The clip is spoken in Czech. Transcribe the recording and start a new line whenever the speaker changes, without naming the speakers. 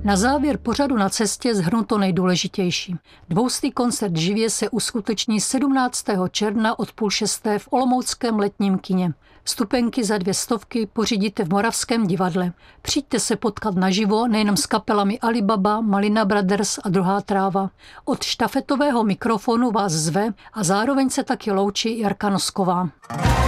Na závěr pořadu Na cestě shrnu to nejdůležitější. 200. koncert živě se uskuteční 17. června od 5:30 v olomouckém Letním kině. Vstupenky za 200 pořídíte v Moravském divadle. Přijďte se potkat naživo nejenom s kapelami Alibaba, Malina Brothers a Druhá tráva. Od štafetového mikrofonu vás zve a zároveň se taky loučí Jarka Nosková.